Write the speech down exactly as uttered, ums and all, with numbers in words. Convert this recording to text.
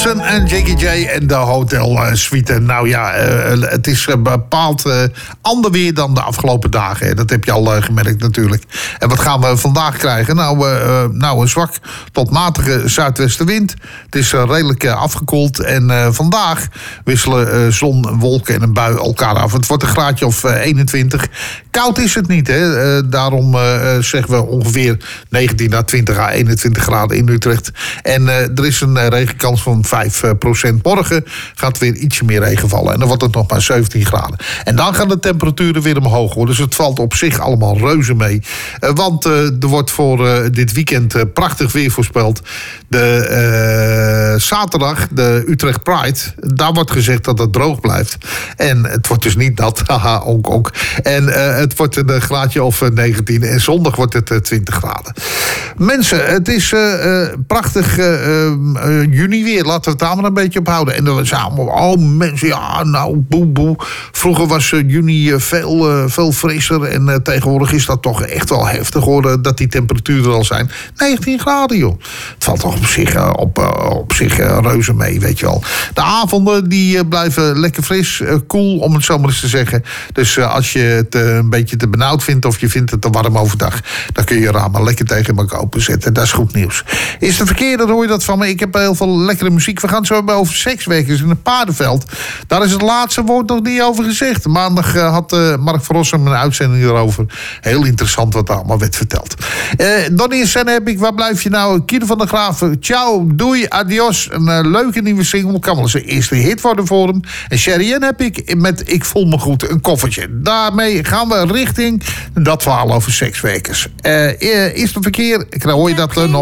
Wilson en Jackie J en de Hotel Suite. Nou ja, uh, het is uh, bepaald uh, ander weer dan de afgelopen dagen. Hè. Dat heb je al uh, gemerkt natuurlijk. En wat gaan we vandaag krijgen? Nou, uh, nou een zwak tot matige zuidwestenwind. Het is uh, redelijk uh, afgekoeld. En uh, vandaag wisselen uh, zon, wolken en een bui elkaar af. Het wordt een graadje of uh, eenentwintig. Koud is het niet, hè. Uh, daarom uh, zeggen we ongeveer negentien à twintig à eenentwintig graden in Utrecht. En uh, er is een uh, regenkans van vijf procent. Morgen gaat weer ietsje meer regen vallen. En dan wordt het nog maar zeventien graden. En dan gaan de temperaturen weer omhoog worden. Dus het valt op zich allemaal reuze mee. Uh, want uh, er wordt voor uh, dit weekend uh, prachtig weer voorspeld. De uh, zaterdag, de Utrecht Pride. Daar wordt gezegd dat het droog blijft. En het wordt dus niet nat. Haha, onk, onk. En uh, het wordt een graadje of negentien. En zondag wordt het uh, twintig graden. Mensen, het is uh, uh, prachtig uh, uh, juni weer. Laten we het daar maar een beetje op houden. En dan was allemaal, oh mensen, ja, nou, boe, boe. Vroeger was uh, juni uh, veel, uh, veel frisser. En uh, tegenwoordig is dat toch echt wel heftig, hoor, dat die temperaturen al zijn. negentien graden, joh. Het valt toch op zich, uh, op, uh, op zich uh, reuze mee, weet je wel. De avonden, die uh, blijven lekker fris, uh, koel, om het zo maar eens te zeggen. Dus uh, als je het uh, een beetje te benauwd vindt, of je vindt het te warm overdag, dan kun je je ramen lekker tegen elkaar openzetten. Dat is goed nieuws. Is het verkeer, dan hoor je dat van me. Ik heb heel veel lekkere muziek. We gaan het zo hebben over sekswerkers in het paardenveld. Daar is het laatste woord nog niet over gezegd. Maandag uh, had uh, Mark van Rossum een uitzending erover. Heel interessant wat daar allemaal werd verteld. Uh, Donnie en Sen heb ik. Waar blijf je nou? Kieter van der Graaf. Ciao, doei, adios. Een uh, leuke nieuwe single. Kan wel zijn eerste hit worden voor hem. En Sherry Ann heb ik met Ik voel me goed een koffertje. Daarmee gaan we richting dat verhaal over sekswerkers. Uh, uh, is het verkeer? Ik hoor je dat uh, nog.